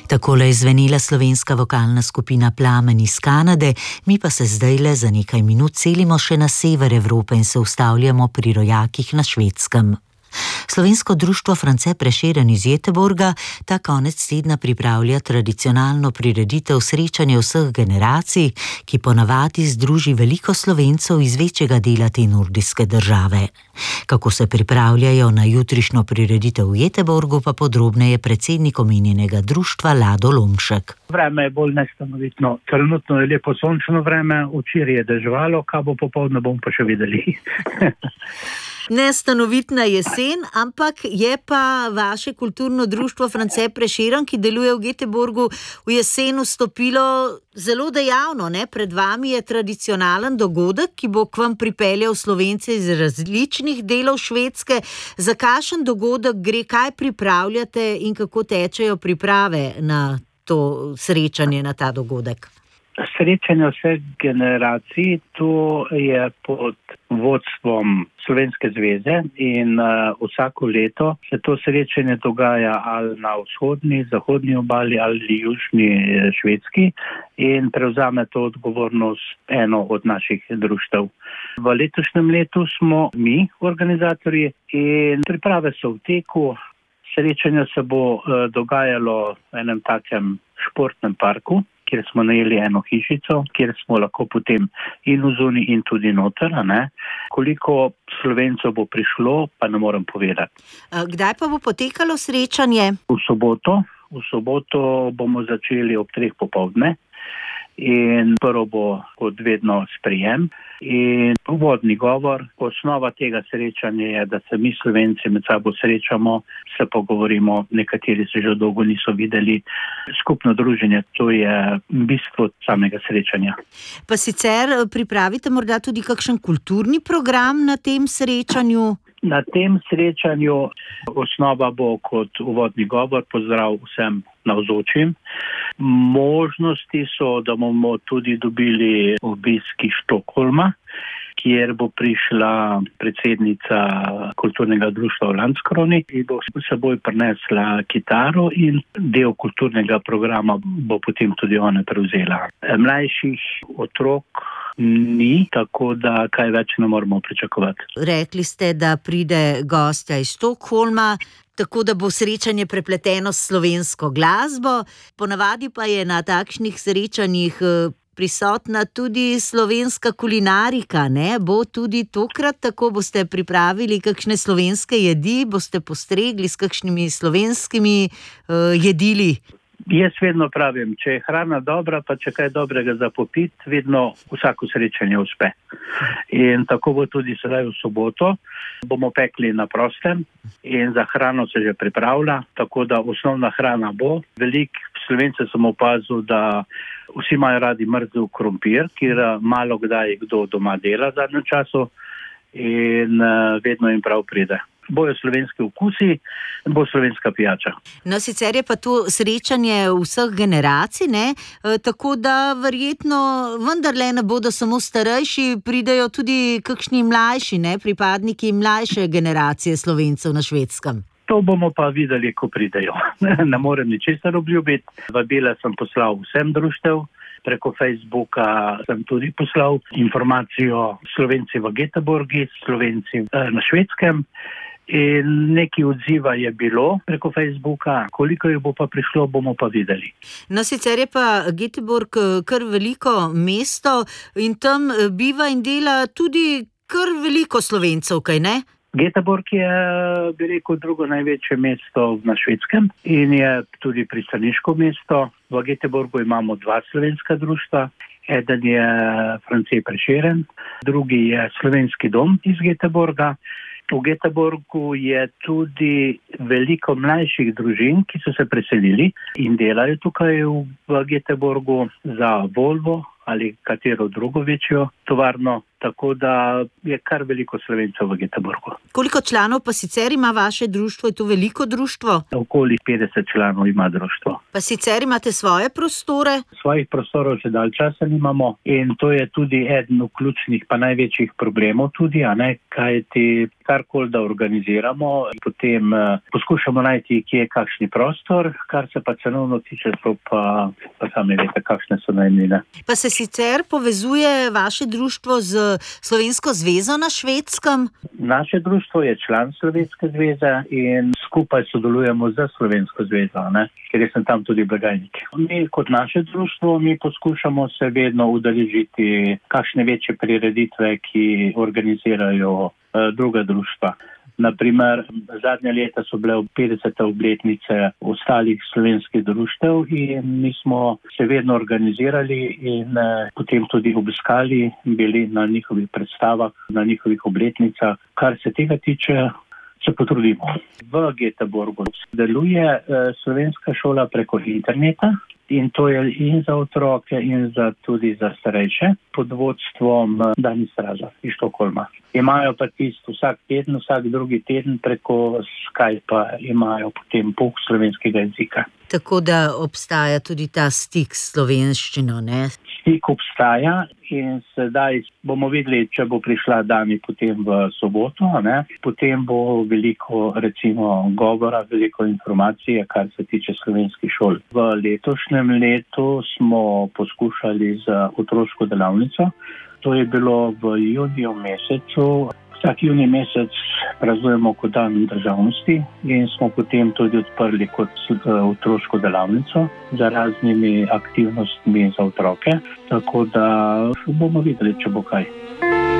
Takole je zvenela slovenska vokalna skupina Plamen iz Kanade, mi pa se zdajle za nekaj minut selimo še na sever Evrope in se ustavljamo pri rojakih na Švedskem. Slovensko društvo France Prešeren iz Göteborga ta konec tedna pripravlja tradicionalno prireditev srečanja vseh generacij, ki ponavadi združi veliko Slovencev iz večjega dela te nordijske države. Kako se pripravljajo na jutrišnjo prireditev v Göteborgu, pa podrobneje predsednik omenjenega društva Lado Lomšek. Vreme je bolj nestanovitno. Trenutno je lepo sončno vreme, včeraj je deževalo, kaj bo popoldne, bomo pa še videli. Nestanovitna jesen, ampak je pa vaše kulturno društvo France Prešeren, ki deluje v Göteborgu, v jesen vstopilo zelo dejavno, ne? Pred vami je tradicionalen dogodek, ki bo k vam pripeljal Slovence iz različnih delov Švedske. Za kakšen dogodek gre, kaj pripravljate in kako tečejo priprave na to srečanje, na ta dogodek? Srečanje vseh generacij, to je pod vodstvom Slovenske zveze in vsako leto se to srečanje dogaja ali na vzhodni, zahodni obali ali južni Švedski in prevzame to odgovornost eno od naših društev. V letošnjem letu smo mi organizatorji in priprave so v teku. Srečanje se bo dogajalo v enem takem športnem parku, kjer smo najeli eno hišico, kjer smo lahko potem in v zuni in tudi noter. Koliko Slovencev bo prišlo, pa ne morem povedati. Kdaj pa bo potekalo srečanje? V soboto bomo začeli ob 3 popoldne in prvo bo kot vedno sprejem in uvodni govor. Osnova tega srečanja je, da se mi Slovenci med sabo srečamo, se pogovorimo, nekateri se že dolgo niso videli. Skupno druženje, to je bistvo samega srečanja. Pa sicer pripravite morda tudi kakšen kulturni program na tem srečanju? Na tem srečanju osnova bo kot uvodni govor, pozdrav vsem navzočim. Možnosti so, da bomo tudi dobili obisk iz Štokholma, kjer bo prišla predsednica kulturnega društva v Landskroni in bo s seboj prinesla kitaro in del kulturnega programa bo potem tudi ona prevzela. Mlajših otrok ni, tako da kaj več ne moramo pričakovati. Rekli ste, da pride gostja iz Štokholma, tako da bo srečanje prepleteno s slovensko glasbo. Ponavadi pa je na takšnih srečanjih prisotna tudi slovenska kulinarika, ne? Bo tudi tokrat tako, boste pripravili kakšne slovenske jedi, boste postregli s kakšnimi slovenskimi jedili? Jaz vedno pravim, če je hrana dobra, pa če kaj dobrega za popiti, vedno vsako srečanje uspe. In tako bo tudi sedaj v soboto. Bomo pekli na prostem in za hrano se že pripravlja, tako da osnovna hrana bo. Veliko Slovencev sem opazil, da vsi imajo radi mrzel krompir, kjer malo kdaj kdo doma dela v zadnjem času in vedno jim prav pride. Bojo slovenski okusi, bo slovenska pijača. No, sicer je pa to srečanje vseh generacij, ne? Tako da verjetno vendarle ne bodo samo starejši, pridejo tudi kakšni mlajši, ne? Pripadniki mlajše generacije Slovencev na Švedskem. To bomo pa videli, ko pridejo. Ne morem ničesar obljubiti. Vabila sem poslal vsem društev. Preko Facebooka sem tudi poslal informacijo Slovenci v Göteborgu, Slovenci na Švedskem. In nekaj odziva je bilo preko Facebooka, koliko jih bo pa prišlo, bomo pa videli. No, sicer je pa Göteborg kar veliko mesto in tam biva in dela tudi kar veliko Slovencev, kaj ne? Göteborg je, bi rekel, drugo največje mesto na Švedskem in je tudi pristaniško mesto. V Göteborgu imamo 2 slovenska društva. Eden je France Prešeren, drugi je Slovenski dom iz Göteborga. V Göteborgu je tudi veliko mlajših družin, ki so se preselili in delajo tukaj v Göteborgu za Volvo ali katero drugo večjo tovarno. tako da je kar veliko Slovencev v Göteborgu. Koliko članov pa sicer ima vaše društvo? Je to veliko društvo? Okoli 50 članov ima društvo. Pa sicer imate svoje prostore? Svojih prostorov že dalj časa nimamo in to je tudi eden od ključnih pa največjih problemov tudi, kajti karkoli da organiziramo, potem poskušamo najti, kje je kakšni prostor, kar se pa cenovno tiče, to pa sami veste, kakšne so najemnine. Pa se sicer povezuje vaše društvo z Slovensko zvezo na Švedskem? Naše društvo je član Slovenske zveze in skupaj sodelujemo z Slovensko zvezo, ker sem tam tudi blagajnik. Mi kot naše društvo, mi poskušamo se vedno udeležiti kakšne večje prireditve, ki organizirajo druga društva. Naprimer, zadnje leta so bile 50. obletnice ostalih slovenskih društev in mi smo se vedno organizirali in potem tudi obiskali, bili na njihovih predstavah, na njihovih obletnicah. Kar se tega tiče, se potrudimo. V Göteborgu deluje slovenska šola preko interneta in to je in za otroke in tudi za starejše pod vodstvom Dani Straža iz Štokholma. Imajo pa vsak teden, vsak drugi teden preko Skypa imajo potem pouk slovenskega jezika. Tako da obstaja tudi ta stik s slovenščino, ne? Stik obstaja in sedaj bomo videli, če bo prišla Dani potem v soboto, potem bo veliko recimo govora, veliko informacije, kar se tiče slovenskih šol. V letošnjem letu smo poskušali za otroško delavnico. To je bilo v juniju mesecu. Vsak junij mesec praznujemo kot dan državnosti in smo potem tudi odprli kot otroško delavnico z raznimi aktivnostmi za otroke. Tako da bomo videli, če bo kaj.